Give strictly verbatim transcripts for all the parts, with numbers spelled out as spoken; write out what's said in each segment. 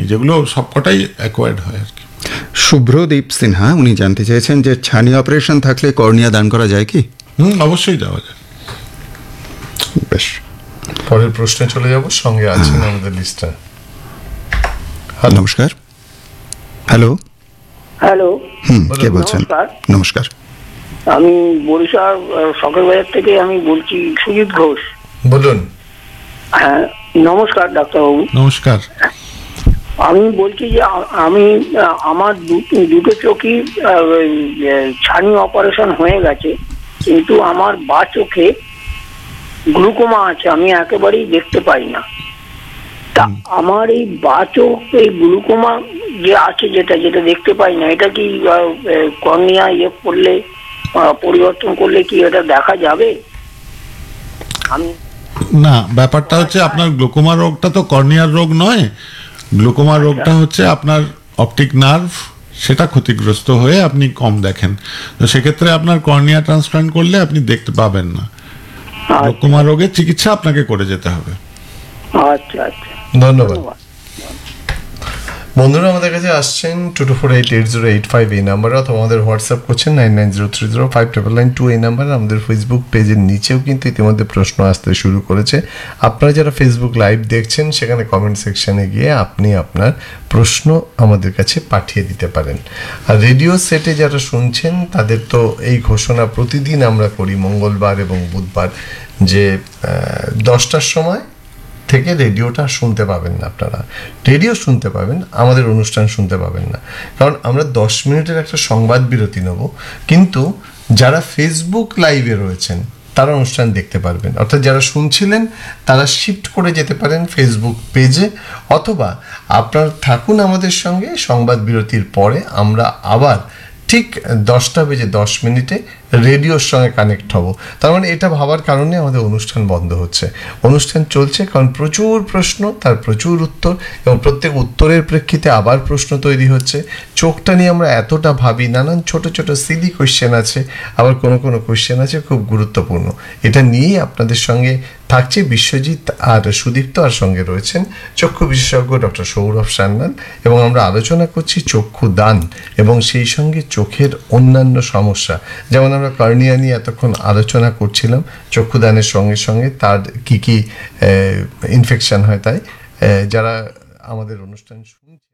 যেগুলো সবকটাই অ্যাকোয়ার্ড হয় আর কি। শুভ্রদীপ সিনহা উনি জানতে চেয়েছেন যে ছানি অপারেশন থাকলে কর্নিয়া দান করা যায় কি? হুম, অবশ্যই যাওয়া যায়। বেশ, পরের প্রশ্নে চলে যাব। সঙ্গে আছেন আমাদের লিস্টে। নমস্কার। হ্যালো। হ্যালো, হুম, কে বলছেন? নমস্কার। নমস্কার। আমি বরিশাল সরকার বাজার থেকে আমি বলছি, সুজিত ঘোষ। বলুন। হ্যাঁ, নমস্কার ডাক্তারবাবু। নমস্কার। আমি বলছি যে আ- আমি আ, আমার দু- দুটো চোখই আ, ওই, এ, ছানি অপারেশন হয়ে গেছে, কিন্তু আমার বা চোখে গ্লুকোমা আছে, আমি একেবারেই দেখতে পাই না। তা আমার এই বা চোখ, এই গ্লুকোমা যে আছে, যেটা যেটা দেখতে পাই না, এটা কি কর্নিয়া ইয়ে করলে, আ, পরিবর্তন করলে কি এটা দেখা যাবে? আমি না, ব্যাপারটা হচ্ছে আপনার গ্লুকোমা রোগটা তো কর্নিয়ার রোগ নয়। গ্লুকোমা রোগটা হচ্ছে আপনার অপটিক নার্ভ, সেটা ক্ষতিগ্রস্ত হয়ে আপনি কম দেখেন। তো সেক্ষেত্রে আপনার কর্নিয়া ট্রান্সপ্লান্ট করলে আপনি দেখতে পাবেন না। গ্লুকোমা রোগের চিকিৎসা আপনাকে করে যেতে হবে। আচ্ছা আচ্ছা, ধন্যবাদ। বন্ধুরা আমাদের কাছে আসছেন two two four eight eight zero eight five এই নাম্বারে, অথবা আমাদের হোয়াটসঅ্যাপ করছেন nine nine zero three zero five triple nine two এই নাম্বারে। আমাদের ফেসবুক পেজের নিচেও কিন্তু ইতিমধ্যে প্রশ্ন আসতে শুরু করেছে। আপনারা যারা ফেসবুক লাইভ দেখছেন, সেখানে কমেন্ট সেকশনে গিয়ে আপনি আপনার প্রশ্ন আমাদের কাছে পাঠিয়ে দিতে পারেন। আর রেডিও সেটে যারা শুনছেন তাদের তো এই ঘোষণা প্রতিদিন আমরা করি মঙ্গলবার এবং বুধবার, যে দশটার সময় থেকে রেডিওটা শুনতে পাবেন না। আপনারা রেডিও শুনতে পাবেন, আমাদের অনুষ্ঠান শুনতে পাবেন না, কারণ আমরা দশ মিনিটের একটা সংবাদ বিরতি নেব, কিন্তু যারা ফেসবুক লাইভে রয়েছেন তারা অনুষ্ঠান দেখতে পারবেন। অর্থাৎ যারা শুনছিলেন তারা শিফট করে যেতে পারেন ফেসবুক পেজে, অথবা আপনারা থাকুন আমাদের সঙ্গে। সংবাদ বিরতির পরে আমরা আবার ঠিক দশটা বেজে দশ মিনিটে রেডিওর সঙ্গে কানেক্ট হব। তার মানে এটা ভাবার কারণে আমাদের অনুষ্ঠান বন্ধ হচ্ছে। অনুষ্ঠান চলছে কারণ প্রচুর প্রশ্ন, তার প্রচুর উত্তর, এবং প্রত্যেক উত্তরের প্রেক্ষিতে আবার প্রশ্ন তৈরি হচ্ছে। চোখটা নিয়ে আমরা এতটা ভাবি, নানান ছোট ছোট সিলি কোয়েশ্চেন আছে, আবার কোনো কোনো কোয়েশ্চেন আছে খুব গুরুত্বপূর্ণ। এটা নিয়েই আপনাদের সঙ্গে থাকছে বিশ্বজিৎ আর সুদীপ্ত, আর সঙ্গে রয়েছেন চক্ষু বিশেষজ্ঞ ডক্টর সৌরভ সান্যাল, এবং আমরা আলোচনা করছি চক্ষু দান এবং সেই সঙ্গে চোখের অন্যান্য সমস্যা। যেমন আমরা কর্নিয়া নিয়ে এতক্ষণ আলোচনা করছিলাম, চক্ষুদানের সঙ্গে সঙ্গে তার কি কি ইনফেকশন হয়। তাই যারা আমাদের অনুষ্ঠান শুনছে,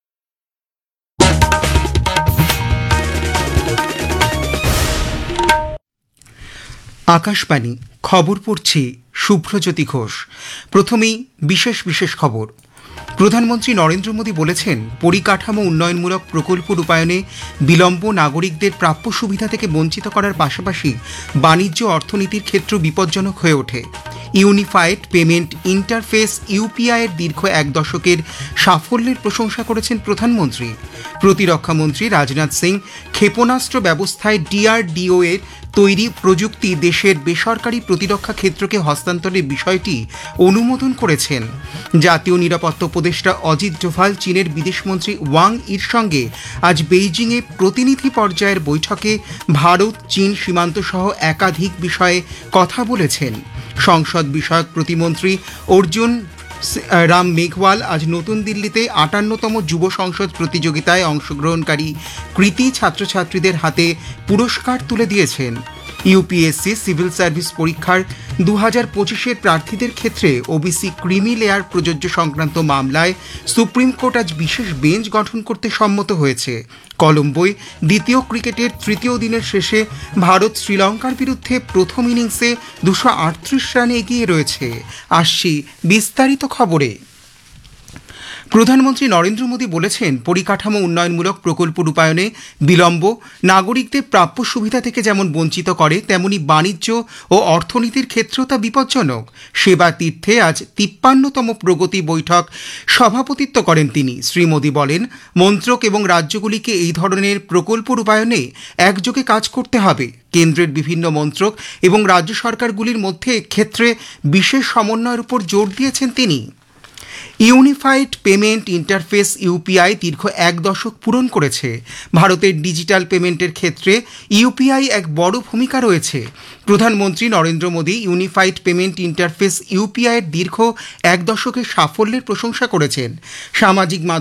আকাশবাণী খবর পড়ছি শুভ্রজ্যোতি ঘোষ। প্রথমেই বিশেষ বিশেষ খবর। প্রধানমন্ত্রী নরেন্দ্র মোদী বলেছেন, পরিকাঠামো উন্নয়নমূলক প্রকল্প রূপায়ণে বিলম্ব নাগরিকদের প্রাপ্য সুবিধা থেকে বঞ্চিত করার পাশাপাশি বাণিজ্য অর্থনীতির ক্ষেত্র বিপজ্জনক হয়ে ওঠে। ইউনিফাইড পেমেন্ট ইন্টারফেস ইউপিআই এর দীর্ঘ এক দশকের সাফল্যের প্রশংসা করেছেন প্রধানমন্ত্রী। প্রতিরক্ষা মন্ত্রী রাজনাথ সিং ক্ষেপণাস্ত্র ব্যবস্থায় ডিআরডিও এর তৈরি প্রযুক্তি দেশের বেসরকারি প্রতিরক্ষা ক্ষেত্রকে হস্তান্তরের বিষয়টি অনুমোদন করেছেন। জাতীয় নিরাপত্তা উপদেষ্টা অজিত ডোভাল চীনের বিদেশমন্ত্রী ওয়াং ইর সঙ্গে আজ বেইজিংয়ে প্রতিনিধি পর্যায়ের বৈঠকে ভারত চীন সীমান্ত সহ একাধিক বিষয়ে কথা বলেছেন। সংসদ বিষয়ক প্রতিমন্ত্রী অর্জুন রাম মেঘওয়াল আজ নতুন দিল্লিতে আটান্নতম যুব সংসদ প্রতিযোগিতায় অংশগ্রহণকারী কৃতী ছাত্রছাত্রীদের হাতে পুরস্কার তুলে দিয়েছেন। ইউপিএসসি সিভিল সার্ভিস পরীক্ষার দু হাজার পঁচিশের প্রার্থীদের ক্ষেত্রে ওবিসি ক্রিমি লেয়ার প্রযোজ্য সংক্রান্ত মামলায় সুপ্রিম কোর্ট আজ বিশেষ বেঞ্চ গঠন করতে সম্মত হয়েছে। কলম্বোয় দ্বিতীয় ক্রিকেটের তৃতীয় দিনের শেষে ভারত শ্রীলঙ্কার বিরুদ্ধে প্রথম ইনিংসে দুশো আটত্রিশ রানে এগিয়ে রয়েছে। আসছি বিস্তারিত খবরে। প্রধানমন্ত্রী নরেন্দ্র মোদী বলেছেন, পরিকাঠামো উন্নয়নমূলক প্রকল্প রূপায়ণে বিলম্ব নাগরিকদের প্রাপ্য সুবিধা থেকে যেমন বঞ্চিত করে, তেমনি বাণিজ্য ও অর্থনীতির ক্ষেত্রেও তা বিপজ্জনক। সেবা তীর্থে আজ তিপ্পান্নতম প্রগতি বৈঠক সভাপতিত্ব করেন তিনি। শ্রী মোদী বলেন, মন্ত্রক এবং রাজ্যগুলিকে এই ধরনের প্রকল্প রূপায়ণে একযোগে কাজ করতে হবে। কেন্দ্রের বিভিন্ন মন্ত্রক এবং রাজ্য সরকারগুলির মধ্যে ক্ষেত্রে বিশেষ সমন্বয়ের উপর জোর দিয়েছেন তিনি। ইউনিফাইড পেমেন্ট ইন্টারফেস ইউপিআই দীর্ঘ এক দশক পূরণ করেছে। ভারতের ডিজিটাল পেমেন্টের ক্ষেত্রে ইউপিআই এক বড় ভূমিকা রয়েছে। প্রধানমন্ত্রী Narendra Modi unified payment interface UPI এর দীর্ঘ এক দশকের সাফল্যের প্রশংসা করেছেন। সামাজিক